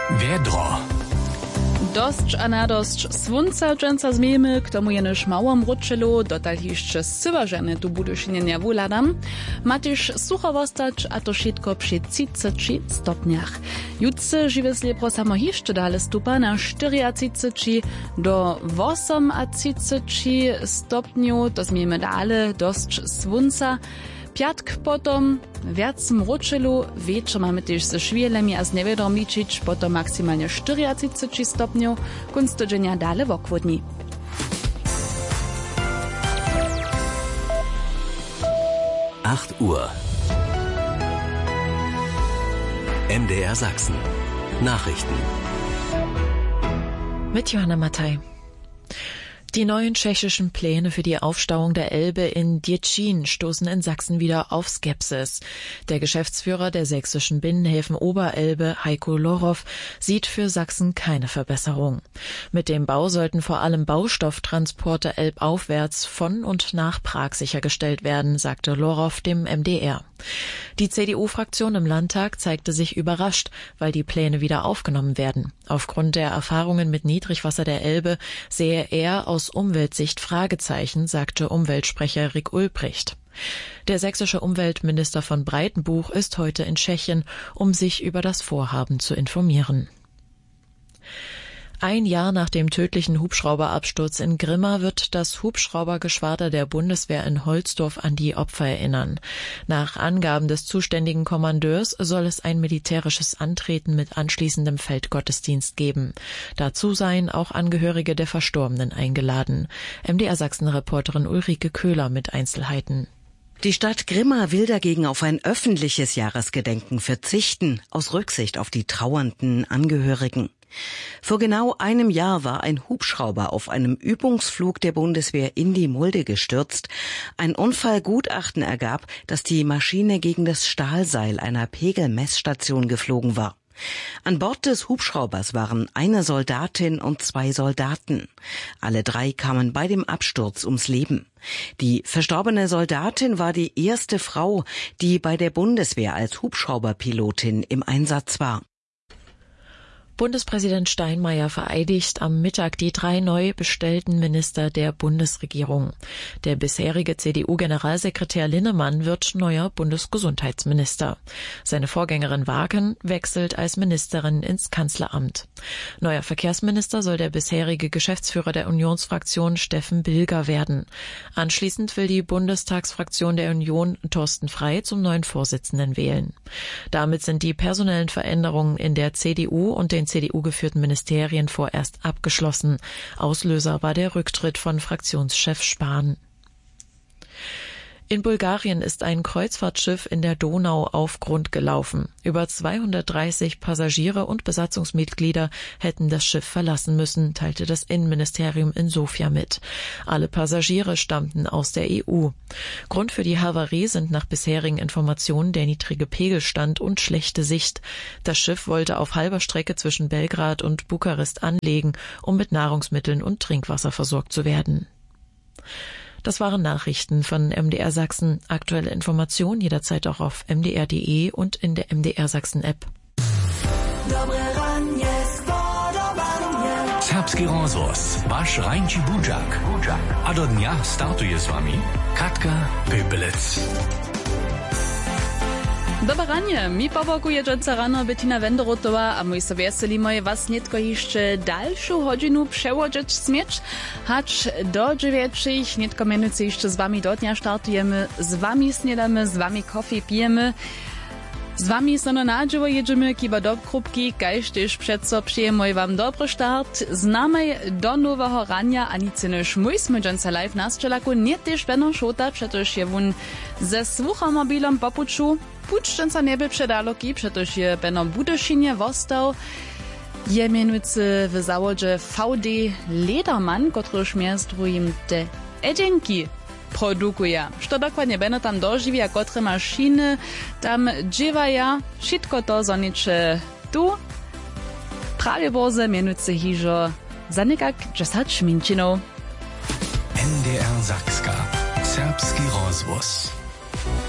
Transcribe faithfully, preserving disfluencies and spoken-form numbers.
Wiedro. Dosć a nadosć słonca dżęca zmiemy, k tomu jenoż małom ručelu, dotal jeszcze syważeny tu budušenja wuladam, ma też sucho wostać, a to wszystko przy trzydziestu stopniach. Jutce żywe sliepro samo jeszcze dalej stupa na czterdzieści do osiemdziesięciu stopniu, to zmiemy dalej dosć słonca. Piatk potom viac mručelu, večer mamy też ze švielemi a z nevedrom ličić, potom maksymalnie czterdzieści stopniów, kunst tydzienia dalej w okłodni. acht Uhr. M D R Sachsen. Nachrichten. Mit Johanna Mattei. Die neuen tschechischen Pläne für die Aufstauung der Elbe in Děčín stoßen in Sachsen wieder auf Skepsis. Der Geschäftsführer der sächsischen Binnenhäfen Oberelbe, Heiko Lorow, sieht für Sachsen keine Verbesserung. Mit dem Bau sollten vor allem Baustofftransporte elbaufwärts von und nach Prag sichergestellt werden, sagte Lorow dem M D R. Die C D U-Fraktion im Landtag zeigte sich überrascht, weil die Pläne wieder aufgenommen werden. Aufgrund der Erfahrungen mit Niedrigwasser der Elbe sehe er aus Umweltsicht Fragezeichen, sagte Umweltsprecher Rick Ulbricht. Der sächsische Umweltminister von Breitenbuch ist heute in Tschechien, um sich über das Vorhaben zu informieren. Ein Jahr nach dem tödlichen Hubschrauberabsturz in Grimma wird das Hubschraubergeschwader der Bundeswehr in Holzdorf an die Opfer erinnern. Nach Angaben des zuständigen Kommandeurs soll es ein militärisches Antreten mit anschließendem Feldgottesdienst geben. Dazu seien auch Angehörige der Verstorbenen eingeladen. M D R Sachsen-Reporterin Ulrike Köhler mit Einzelheiten. Die Stadt Grimma will dagegen auf ein öffentliches Jahresgedenken verzichten, aus Rücksicht auf die trauernden Angehörigen. Vor genau einem Jahr war ein Hubschrauber auf einem Übungsflug der Bundeswehr in die Mulde gestürzt. Ein Unfallgutachten ergab, dass die Maschine gegen das Stahlseil einer Pegelmessstation geflogen war. An Bord des Hubschraubers waren eine Soldatin und zwei Soldaten. Alle drei kamen bei dem Absturz ums Leben. Die verstorbene Soldatin war die erste Frau, die bei der Bundeswehr als Hubschrauberpilotin im Einsatz war. Bundespräsident Steinmeier vereidigt am Mittag die drei neu bestellten Minister der Bundesregierung. Der bisherige C D U-Generalsekretär Linnemann wird neuer Bundesgesundheitsminister. Seine Vorgängerin Wagen wechselt als Ministerin ins Kanzleramt. Neuer Verkehrsminister soll der bisherige Geschäftsführer der Unionsfraktion Steffen Bilger werden. Anschließend will die Bundestagsfraktion der Union Thorsten Frey zum neuen Vorsitzenden wählen. Damit sind die personellen Veränderungen in der C D U und den C D U-geführten Ministerien vorerst abgeschlossen. Auslöser war der Rücktritt von Fraktionschef Spahn. In Bulgarien ist ein Kreuzfahrtschiff in der Donau auf Grund gelaufen. Über zweihundertdreißig Passagiere und Besatzungsmitglieder hätten das Schiff verlassen müssen, teilte das Innenministerium in Sofia mit. Alle Passagiere stammten aus der E U. Grund für die Havarie sind nach bisherigen Informationen der niedrige Pegelstand und schlechte Sicht. Das Schiff wollte auf halber Strecke zwischen Belgrad und Bukarest anlegen, um mit Nahrungsmitteln und Trinkwasser versorgt zu werden. Das waren Nachrichten von M D R Sachsen. Aktuelle Informationen jederzeit auch auf m d r punkt d e und in der M D R Sachsen App. Serbski rozhlas, váš Rajnči Budžak. A do dňa startuje s vami Katka Pöpelec. Dobre ranie, mi pobokuje dżęca rano Bettina Wenderotowa, a mój sobie veselimo was nietko jeszcze dalszą godzinu przełożyć smieć, hacz do dziewięciu, nietko mianowicie jeszcze z wami do dnia startujemy, z wami śniadamy, z wami kofi pijemy, z wami sono nadżywo jedziemy kiba do krupki, kajż też przeco przyjemoj wam dobry start, z nami do nowego rania, a nic nyż mój sme dżęca live na strzelaku, nie też będą szota, przetoż je wun ze słuchomobilom popuczu, Pučtenca nie by předaloki, przetoż je będą Budyšinie wostał. Je mianujcy w zawodzie V D Lederman, kotryż między drugim te edzenki produkuje. Što dokładnie będą tam dożywi, a kotre maszyny tam dziewaja, wszystko to zonicze tu. Prawie boze mianujcy hiżo za nekak dziesięć mincinów. M D R Sakska. Serbski rozhlas.